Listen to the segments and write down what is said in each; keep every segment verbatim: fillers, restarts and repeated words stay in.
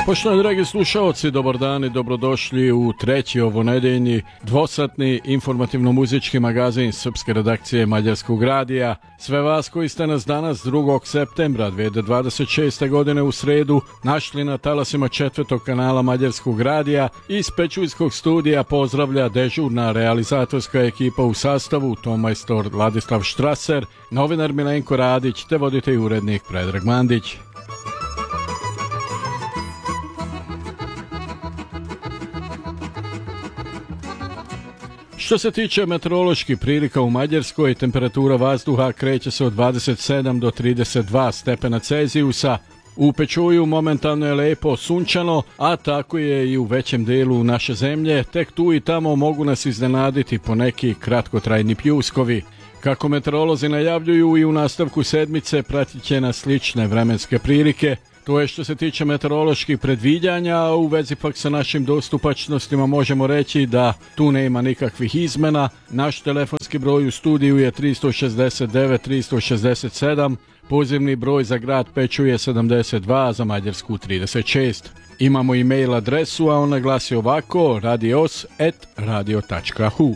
Poštovani dragi slušalci, dobar dan i dobrodošli u treći ovonedeljni dvosatni informativno-muzički magazin srpske redakcije Mađarskog radija. Sve vas koji ste nas danas drugog septembra dve hiljade dvadeset šeste. godine u sredu našli na talasima četvrtog kanala Mađarskog radija, iz Pečujskog studija pozdravlja dežurna realizatorska ekipa u sastavu tonmajstor Ladislav Štraser, novinar Milenko Radić te voditelj i urednik Predrag Mandić. Što se tiče meteoroloških prilika u Mađarskoj, temperatura vazduha kreće se od dvadeset sedam do trideset dva stepena Celzijusa. U Pečuju momentalno je lepo sunčano, a tako je i u većem delu naše zemlje. Tek tu i tamo mogu nas iznenaditi poneki kratkotrajni pljuskovi. Kako meteorolozi najavljuju, i u nastavku sedmice pratit će nas slične vremenske prilike. To je što se tiče meteoroloških predviđanja, a u vezi pak sa našim dostupačnostima možemo reći da tu nema nikakvih izmena. Naš telefonski broj u studiju je tri šest devet tri šest sedam, pozivni broj za grad Pečuj je sedamdeset dva, za Mađarsku trideset šest. Imamo i mail adresu, a ona glasi ovako: radios at radio tačka hu.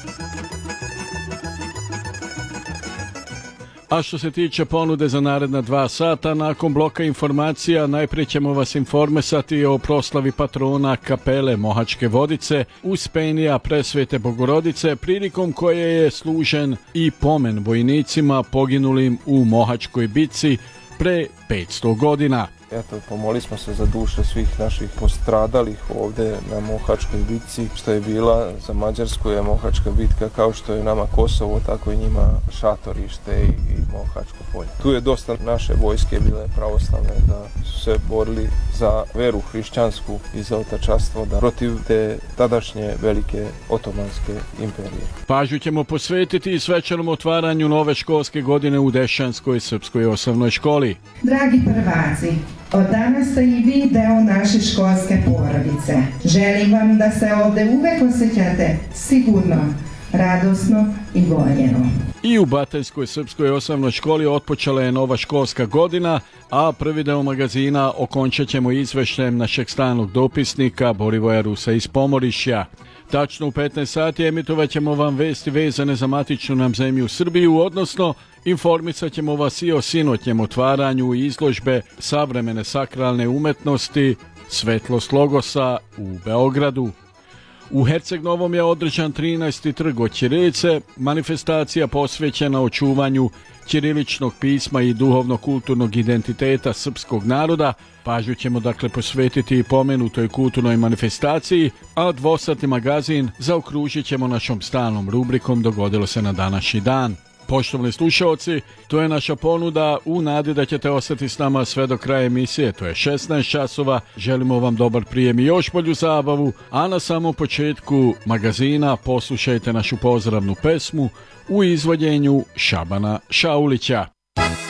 A što se tiče ponude za naredna dva sata, nakon bloka informacija najprije ćemo vas informisati o proslavi patrona kapele Mohačke Vodice Uspenija Presvete Bogorodice, prilikom koje je služen i pomen vojnicima poginulim u Mohačkoj bitci pre petsto godina. Eto, pomoli smo se za duše svih naših postradalih ovdje na Mohačkoj bitci, što je bila za Mađarsku je Mohačka bitka kao što je nama Kosovo, tako i njima Šatorište i, i Mohačko polje. Tu je dosta naše vojske bile pravoslavne, da su se borili za veru hrišćansku i za otačanstvo, da protiv te tadašnje velike otomanske imperije. Pažnju ćemo posvetiti i svečanom otvaranju nove školske godine u Dešanskoj srpskoj osnovnoj školi. Dragi prvaci, od danas ste i vi deo naše školske porodice. Želim vam da se ovdje uvek osjećate sigurno, radosno i voljeno. I u Bateljskoj srpskoj osnovnoj školi otpočela je nova školska godina, a prvi deo magazina okončat ćemo izveštajem našeg stalnog dopisnika Borivoja Rusa iz Pomorišja. Tačno u petnaest sati emitovat ćemo vam vesti vezane za matičnu nam zemlju Srbiju, odnosno informisat ćemo vas i o sinoćnjem otvaranju izložbe savremene sakralne umetnosti Svetlost Logosa u Beogradu. U Herceg Novom je održan trinaesti trg od ćirilice, manifestacija posvećena očuvanju ćiriličnog pisma i duhovno-kulturnog identiteta srpskog naroda. Pažnju ćemo dakle posvetiti i pomenutoj kulturnoj manifestaciji, a dvosatni magazin zaokružit ćemo našom stalnom rubrikom Dogodilo se na današnji dan. Poštovani slušalci, to je naša ponuda u nadi da ćete ostati s nama sve do kraja emisije, to je šesnaest časova. Želimo vam dobar prijem i još bolju zabavu, a na samom početku magazina poslušajte našu pozdravnu pesmu u izvođenju Šabana Šaulića.